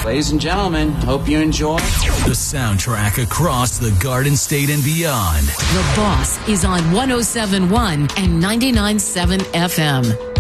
Ladies and gentlemen, hope you enjoy the soundtrack across the Garden State and beyond. The Boss is on 107.1 and 99.7 FM.